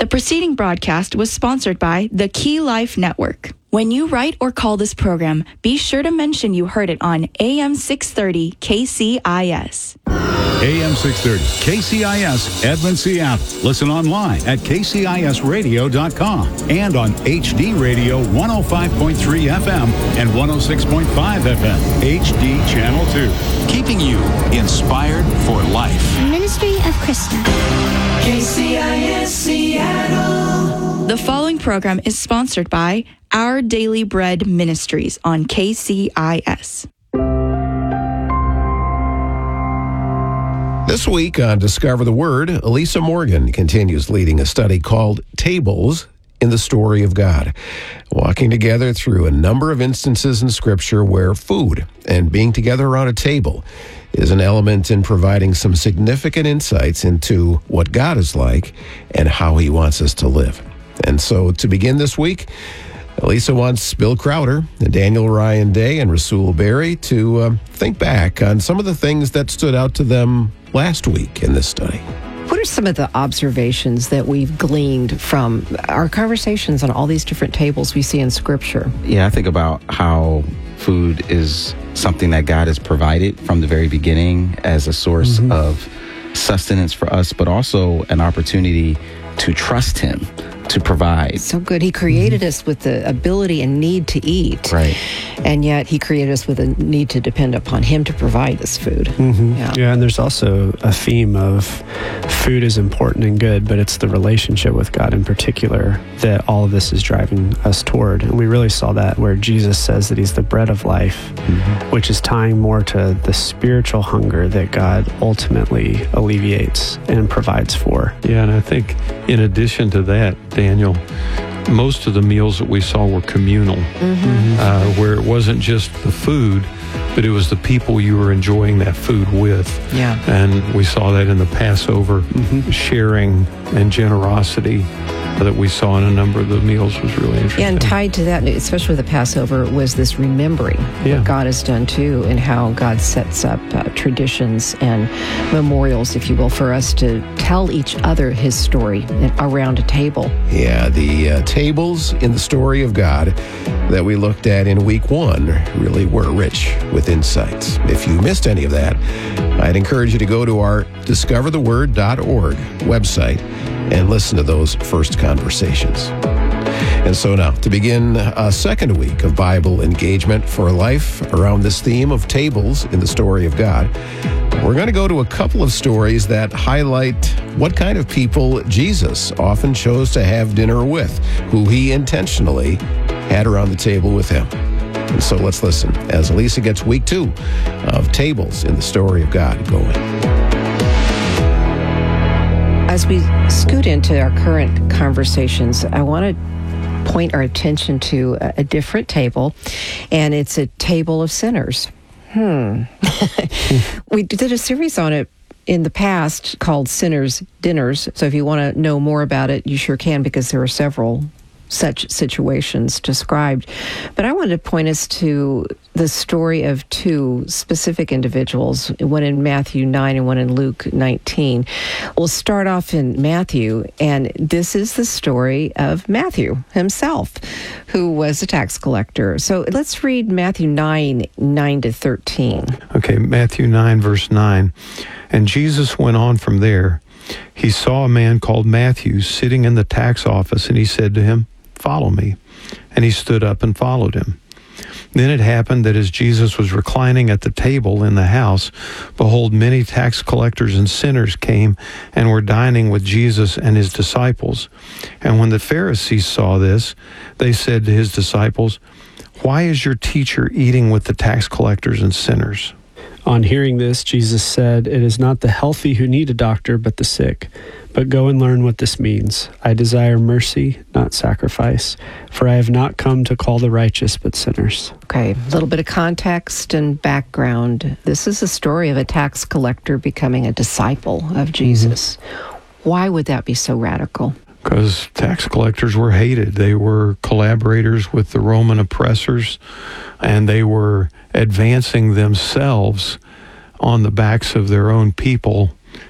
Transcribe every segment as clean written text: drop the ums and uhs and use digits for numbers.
preceding broadcast was sponsored by the Key Life Network. When you write or call this program, be sure to mention you heard it on AM 630 KCIS. AM 630 KCIS, Edmond, Seattle. Listen online at kcisradio.com and on HD Radio 105.3 FM and 106.5 FM, HD Channel 2. Keeping you inspired for life. Ministry of Krista. KCIS Seattle. The following program is sponsored by Our Daily Bread Ministries on KCIS. This week on Discover the Word, Elisa Morgan continues leading a study called Tables in the Story of God, walking together through a number of instances in Scripture where food and being together around a table is an element in providing some significant insights into what God is like and how He wants us to live. And so to begin this week, Elisa wants Bill Crowder and Daniel Ryan Day and Rasul Berry to think back on some of the things that stood out to them last week in this study. What are some of the observations that we've gleaned from our conversations on all these different tables we see in Scripture? Yeah, I think about how food is something that God has provided from the very beginning as a source of sustenance for us, but also an opportunity to trust Him to provide. So good. He created us with the ability and need to eat. Right. And yet He created us with a need to depend upon Him to provide us food. Yeah, and there's also a theme of food is important and good, but it's the relationship with God in particular that all of this is driving us toward. And we really saw that where Jesus says that He's the bread of life, which is tying more to the spiritual hunger that God ultimately alleviates and provides for. Yeah, and I think in addition to that, Daniel, most of the meals that we saw were communal, where it wasn't just the food, but it was the people you were enjoying that food with. Yeah. And we saw that in the Passover, sharing and generosity that we saw in a number of the meals was really interesting. Yeah, and tied to that, especially with the Passover, was this remembering what God has done too, and how God sets up traditions and memorials, if you will, for us to tell each other His story around a table. Yeah, the tables in the story of God that we looked at in week 1 really were rich with insights. If you missed any of that, I'd encourage you to go to our discovertheword.org website and listen to those first conversations. And so now, to begin a second week of Bible engagement for life around this theme of tables in the story of God, we're going to go to a couple of stories that highlight what kind of people Jesus often chose to have dinner with, who He intentionally had around the table with Him. And so let's listen as Elisa gets week 2 of Tables in the Story of God going. As we scoot into our current conversations, I want to point our attention to a different table, and it's a table of sinners. We did a series on it in the past called Sinners' Dinners, so if you want to know more about it, you sure can, because there are several such situations described. But I wanted to point us to the story of 2 specific individuals, one in Matthew 9 and one in Luke 19. We'll start off in Matthew, and this is the story of Matthew himself, who was a tax collector. So let's read Matthew 9 to 13. Okay, Matthew 9, verse 9. And Jesus went on from there. He saw a man called Matthew sitting in the tax office, and he said to him, "Follow me." And he stood up and followed him. Then it happened that as Jesus was reclining at the table in the house, behold, many tax collectors and sinners came and were dining with Jesus and His disciples. And when the Pharisees saw this, they said to His disciples, "Why is your teacher eating with the tax collectors and sinners?" On hearing this, Jesus said, "It is not the healthy who need a doctor, but the sick. But go and learn what this means. I desire mercy, not sacrifice, for I have not come to call the righteous, but sinners." Okay, a little bit of context and background. This is a story of a tax collector becoming a disciple of Jesus. Why would that be so radical? Because tax collectors were hated. They were collaborators with the Roman oppressors, and they were advancing themselves on the backs of their own people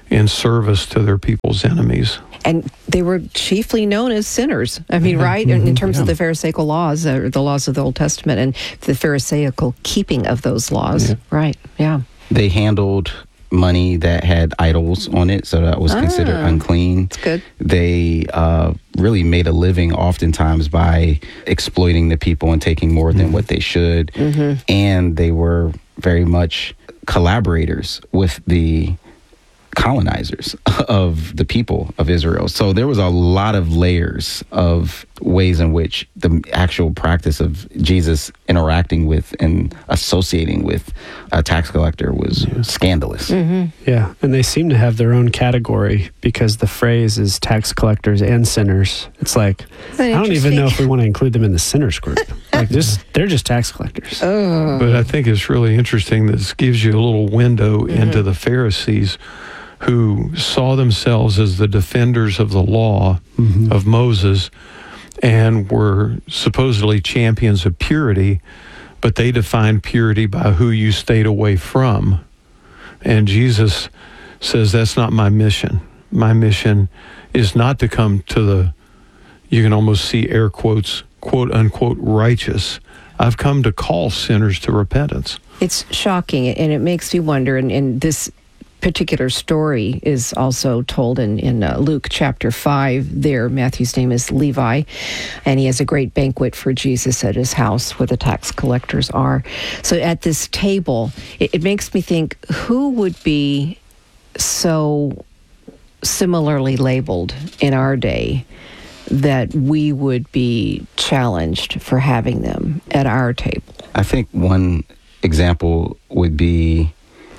in service to their people's enemies. And they were chiefly known as sinners. I mean, right? In terms of the Pharisaical laws, or the laws of the Old Testament, and the Pharisaical keeping of those laws. Yeah. Right, yeah. They handled money that had idols on it, so that was considered unclean. That's good. They really made a living oftentimes by exploiting the people and taking more than what they should. And they were very much collaborators with the colonizers of the people of Israel. So there was a lot of layers of ways in which the actual practice of Jesus interacting with and associating with a tax collector was scandalous. Yeah, and they seem to have their own category because the phrase is tax collectors and sinners. It's like, I don't even know if we want to include them in the sinners group. Like, they're just tax collectors. But I think it's really interesting. This gives you a little window into the Pharisees, who saw themselves as the defenders of the law of Moses and were supposedly champions of purity, but they defined purity by who you stayed away from. And Jesus says, that's not my mission. My mission is not to come to the, you can almost see air quotes, quote unquote, righteous. I've come to call sinners to repentance. It's shocking, and it makes me wonder, and this particular story is also told in Luke chapter 5 there. Matthew's name is Levi, and he has a great banquet for Jesus at his house where the tax collectors are. So at this table, it makes me think, who would be so similarly labeled in our day that we would be challenged for having them at our table? I think one example would be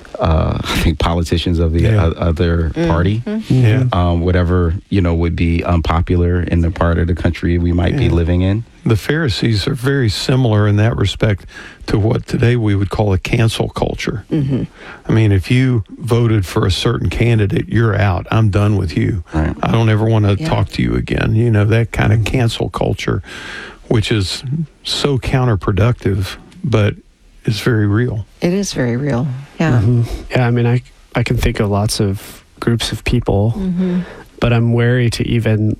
I think politicians of the other party, whatever, would be unpopular in the part of the country we might be living in. The Pharisees are very similar in that respect to what today we would call a cancel culture. I mean, if you voted for a certain candidate, you're out. I'm done with you. Right. I don't ever want to talk to you again. That kind of cancel culture, which is so counterproductive, but it's very real. It is very real. Yeah. Yeah, I mean, I can think of lots of groups of people, but I'm wary to even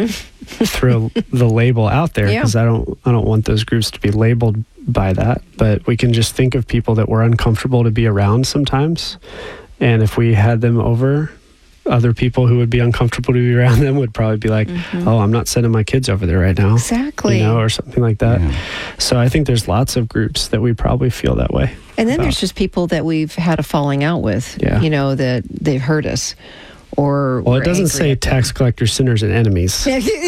throw the label out there because I don't want those groups to be labeled by that. But we can just think of people that we're uncomfortable to be around sometimes, and if we had them over, other people who would be uncomfortable to be around them would probably be like, oh, I'm not sending my kids over there right now. Exactly. Or something like that. So I think there's lots of groups that we probably feel that way. And then there's just people that we've had a falling out with, that they've hurt us. Well, it doesn't say tax collectors, sinners, and enemies.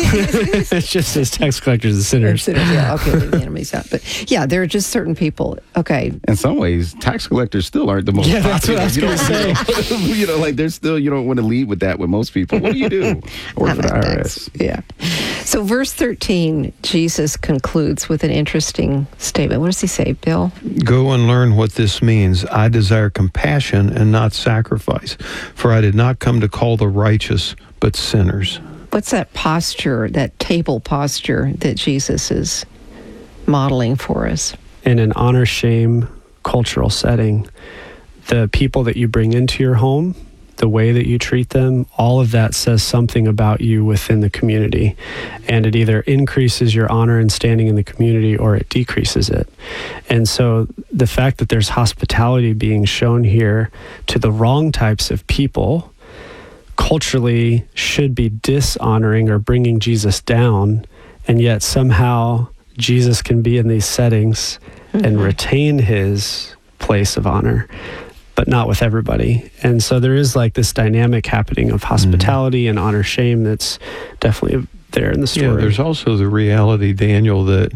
It just says tax collectors and sinners. Okay, leave the enemies out. But yeah, there are just certain people. Okay. In some ways, tax collectors still aren't the most popular. That's what I was going to say. Like there's still, you don't want to lead with that with most people. What do you do? Work for the IRS. Yeah. So verse 13, Jesus concludes with an interesting statement. What does he say, Bill? Go and learn what this means. I desire compassion and not sacrifice, for I did not come to call the righteous, but sinners. What's that posture, that table posture that Jesus is modeling for us? In an honor-shame cultural setting, the people that you bring into your home, the way that you treat them, all of that says something about you within the community. And it either increases your honor and standing in the community or it decreases it. And so the fact that there's hospitality being shown here to the wrong types of people culturally should be dishonoring or bringing Jesus down, and yet somehow Jesus can be in these settings and retain his place of honor, but not with everybody. And so there is like this dynamic happening of hospitality and honor shame that's definitely there in the story. Yeah, there's also the reality, Daniel, that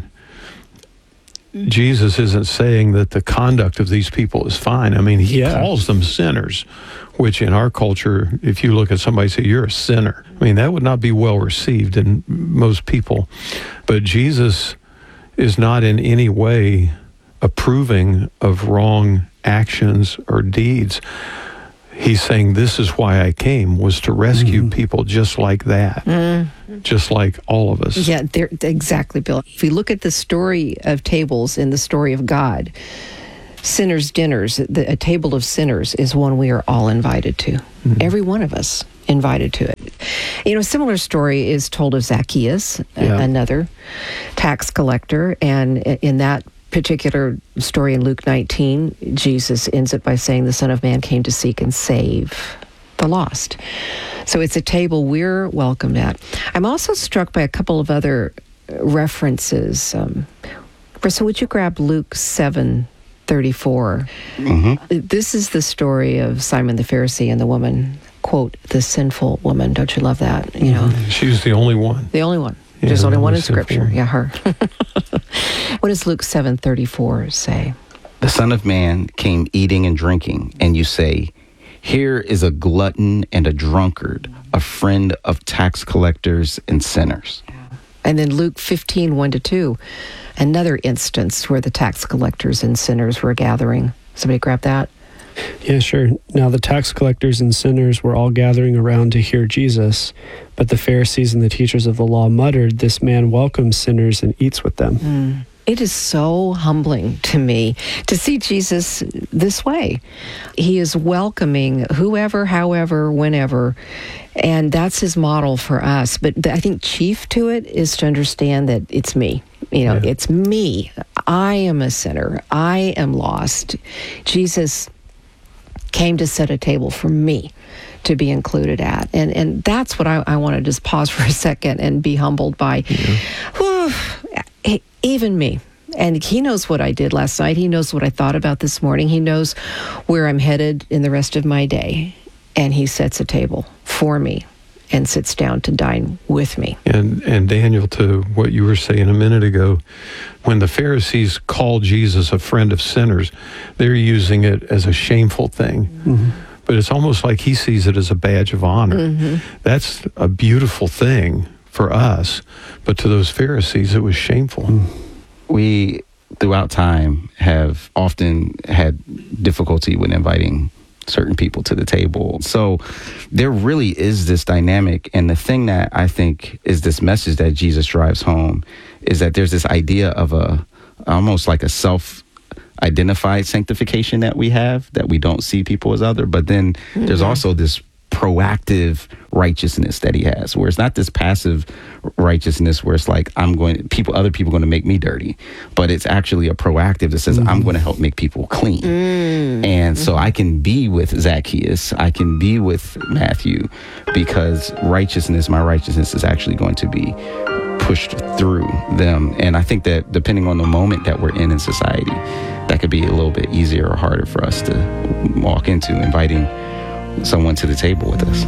Jesus isn't saying that the conduct of these people is fine. I mean, he calls them sinners, which in our culture, if you look at somebody and say, you're a sinner, I mean, that would not be well received in most people. But Jesus is not in any way approving of wrong actions or deeds. He's saying, this is why I came, was to rescue people just like that, just like all of us. Yeah, exactly, Bill. If we look at the story of tables in the story of God, sinners' dinners, a table of sinners, is one we are all invited to. Every one of us invited to it. A similar story is told of Zacchaeus, another tax collector, and in that particular story in Luke 19, Jesus ends it by saying the Son of Man came to seek and save the lost. So it's a table we're welcomed at. I'm also struck by a couple of other references. So would you grab Luke 7:34? This is the story of Simon the Pharisee and the woman, quote, the sinful woman. Don't you love that? She was the only one. The only one. Yeah, There's only one in sinful. Scripture. Yeah, her. What does Luke 7:34 say? The Son of Man came eating and drinking, and you say, here is a glutton and a drunkard, a friend of tax collectors and sinners. And then Luke 15:1-2, another instance where the tax collectors and sinners were gathering. Somebody grab that? Yeah, sure. Now the tax collectors and sinners were all gathering around to hear Jesus, but the Pharisees and the teachers of the law muttered, "This man welcomes sinners and eats with them." It is so humbling to me to see Jesus this way. He is welcoming whoever, however, whenever, and that's his model for us. But I think chief to it is to understand that it's me. It's me. I am a sinner. I am lost. Jesus came to set a table for me to be included at. And that's what I want to just pause for a second and be humbled by. Whew, even me. And he knows what I did last night. He knows what I thought about this morning. He knows where I'm headed in the rest of my day. And he sets a table for me and sits down to dine with me. And Daniel, to what you were saying a minute ago, when the Pharisees called Jesus a friend of sinners, they're using it as a shameful thing. But it's almost like he sees it as a badge of honor. That's a beautiful thing for us, but to those Pharisees, it was shameful. We, throughout time, have often had difficulty with inviting certain people to the table. So there really is this dynamic. And the thing that I think is this message that Jesus drives home is that there's this idea of almost like a self-identified sanctification that we have, that we don't see people as other. But then there's also this proactive righteousness that he has, where it's not this passive righteousness where it's like other people are going to make me dirty, but it's actually a proactive that says I'm going to help make people clean. And so I can be with Zacchaeus, I can be with Matthew, because my righteousness is actually going to be pushed through them. And I think that depending on the moment that we're in society, that could be a little bit easier or harder for us to walk into inviting someone to the table with us.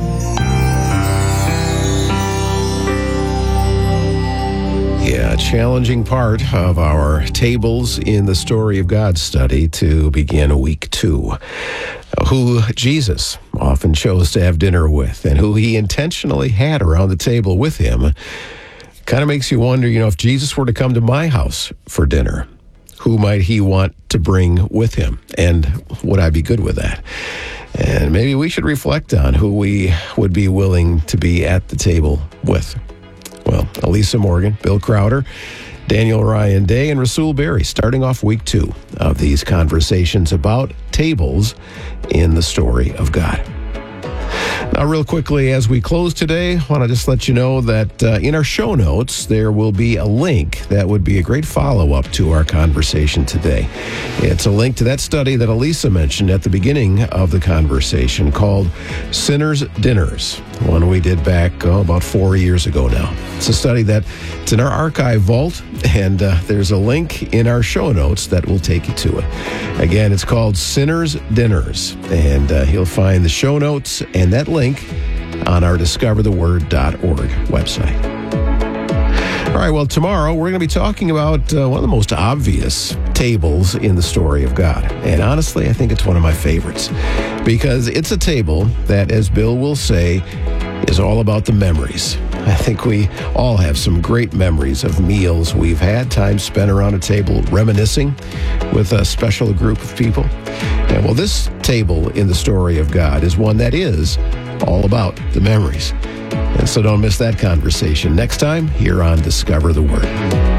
Yeah, a challenging part of our Tables in the Story of God study to begin week 2. Who Jesus often chose to have dinner with and who he intentionally had around the table with him. Kind of makes you wonder, if Jesus were to come to my house for dinner, who might he want to bring with him? And would I be good with that? And maybe we should reflect on who we would be willing to be at the table with. Well, Elisa Morgan, Bill Crowder, Daniel Ryan Day, and Rasul Berry, starting off week 2 of these conversations about tables in the story of God. Now, real quickly, as we close today, I want to just let you know that in our show notes, there will be a link that would be a great follow-up to our conversation today. It's a link to that study that Elisa mentioned at the beginning of the conversation called Sinners' Dinners, one we did back about 4 years ago now. It's a study it's in our archive vault, and there's a link in our show notes that will take you to it. Again, it's called Sinners' Dinners, and you'll find the show notes and that link on our discovertheword.org website. All right, well, tomorrow we're going to be talking about one of the most obvious tables in the story of God. And honestly, I think it's one of my favorites because it's a table that, as Bill will say, is all about the memories. I think we all have some great memories of meals we've had, time spent around a table reminiscing with a special group of people. And well, this table in the story of God is one that is all about the memories. And so don't miss that conversation next time here on Discover the Word.